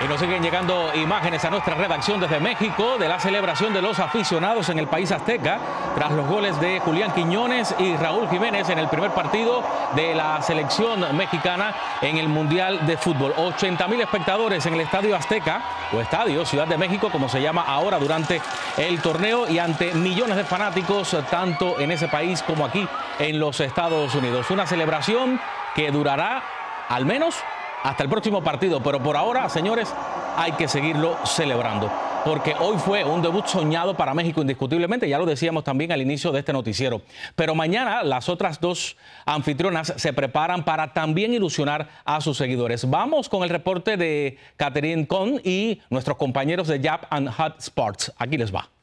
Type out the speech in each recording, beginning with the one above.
Y nos siguen llegando imágenes a nuestra redacción desde México de la celebración de los aficionados en el país azteca tras los goles de Julián Quiñones y Raúl Jiménez en el primer partido de la selección mexicana en el Mundial de Fútbol. 80,000 espectadores en el Estadio Azteca, o Estadio Ciudad de México, como se llama ahora, durante el torneo, y ante millones de fanáticos, tanto en ese país como aquí en los Estados Unidos. Una celebración que durará al menos hasta el próximo partido, pero por ahora, señores, hay que seguirlo celebrando, porque hoy fue un debut soñado para México indiscutiblemente, ya lo decíamos también al inicio de este noticiero, pero mañana las otras dos anfitrionas se preparan para también ilusionar a sus seguidores. Vamos con el reporte de Catherine Cohn y nuestros compañeros de Yap and Hot Sports. Aquí les va.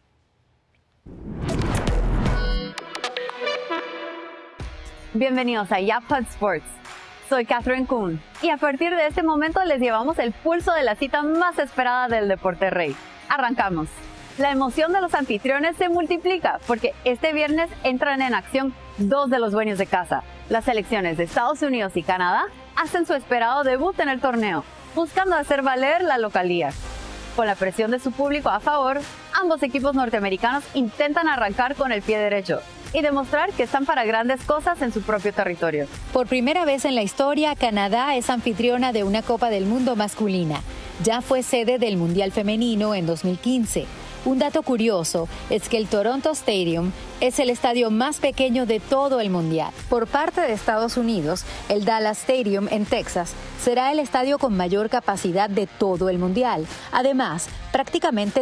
Bienvenidos a Yap Hot Sports. Soy Catherine Kuhn y a partir de este momento les llevamos el pulso de la cita más esperada del deporte rey. Arrancamos. La emoción de los anfitriones se multiplica porque este viernes entran en acción dos de los dueños de casa. Las selecciones de Estados Unidos y Canadá hacen su esperado debut en el torneo, buscando hacer valer la localía. Con la presión de su público a favor, ambos equipos norteamericanos intentan arrancar con el pie derecho y demostrar que están para grandes cosas en su propio territorio. Por primera vez en la historia, Canadá es anfitriona de una Copa del Mundo masculina. Ya fue sede del Mundial Femenino en 2015. Un dato curioso es que el Toronto Stadium es el estadio más pequeño de todo el Mundial. Por parte de Estados Unidos, el Dallas Stadium en Texas será el estadio con mayor capacidad de todo el Mundial. Además, prácticamente